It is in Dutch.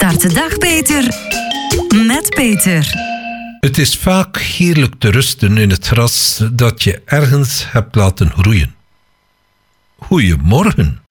Start de dag beter met Peter. Het is vaak heerlijk te rusten in het gras dat je ergens hebt laten groeien. Goedemorgen.